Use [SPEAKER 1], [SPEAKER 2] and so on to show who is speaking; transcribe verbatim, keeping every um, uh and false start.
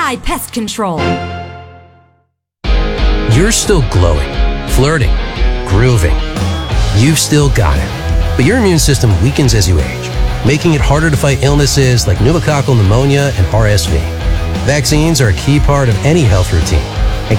[SPEAKER 1] Try pest control.
[SPEAKER 2] You're still glowing, flirting, grooving. You've still got it. But your immune system weakens as you age, making it harder to fight illnesses like pneumococcal pneumonia and R S V. Vaccines are a key part of any health routine.